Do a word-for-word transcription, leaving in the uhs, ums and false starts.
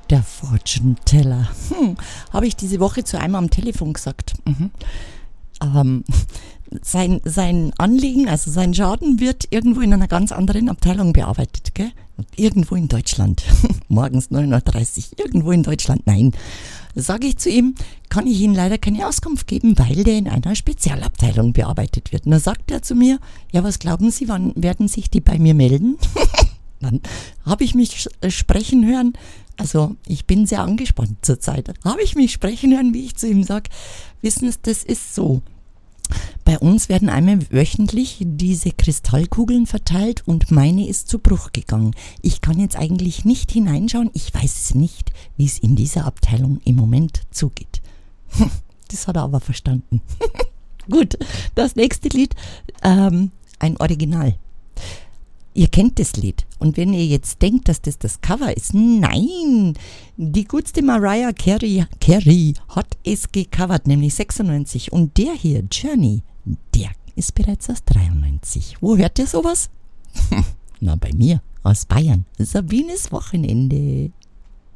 Der Fortune Teller. Hm, habe ich diese Woche zu einem am Telefon gesagt. Mhm. Ähm, sein, sein Anliegen, also sein Schaden, wird irgendwo in einer ganz anderen Abteilung bearbeitet, gell? Irgendwo in Deutschland. Morgens neun Uhr dreißig, irgendwo in Deutschland. Nein. Sage ich zu ihm, kann ich Ihnen leider keine Auskunft geben, weil der in einer Spezialabteilung bearbeitet wird. Und dann sagt er zu mir, ja, was glauben Sie, wann werden sich die bei mir melden? Dann habe ich mich sprechen hören, also ich bin sehr angespannt zurzeit, habe ich mich sprechen hören, wie ich zu ihm sage, wissen Sie, das ist so. Bei uns werden einmal wöchentlich diese Kristallkugeln verteilt und meine ist zu Bruch gegangen. Ich kann jetzt eigentlich nicht hineinschauen, ich weiß es nicht, wie es in dieser Abteilung im Moment zugeht. Das hat er aber verstanden. Gut, das nächste Lied, ähm, ein Original. Ihr kennt das Lied und wenn ihr jetzt denkt, dass das das Cover ist, nein, die gutste Mariah Carey, Carey hat es gecovert, nämlich sechsundneunzig und der hier, Journey, der ist bereits aus dreiundneunzig. Wo hört ihr sowas? Na, bei mir, aus Bayern, Sabines Wochenende.